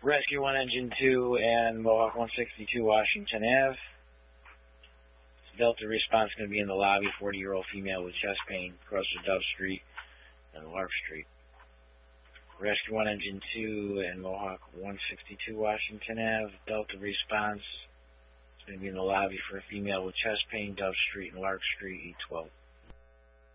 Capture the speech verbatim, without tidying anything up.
Rescue one Engine two and Mohawk one sixty-two Washington Avenue. Delta response going to be in the lobby, forty-year-old female with chest pain, across the Dove Street and Lark Street. Rescue one Engine two and Mohawk one sixty-two Washington Avenue. Delta response is going to be in the lobby for a female with chest pain, Dove Street and Lark Street, E twelve.